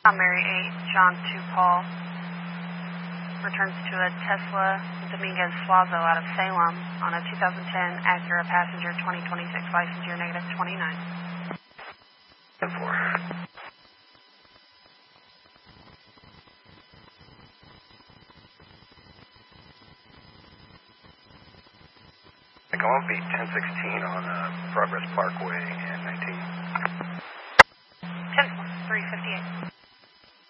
Mary 8, John 2 Paul. Returns to a Tesla Dominguez Suazo out of Salem on a 2010 Acura Passenger 2026 license year negative 29. 10-4. Going beat 1016 on Progress Parkway and 19. 10-4, 358.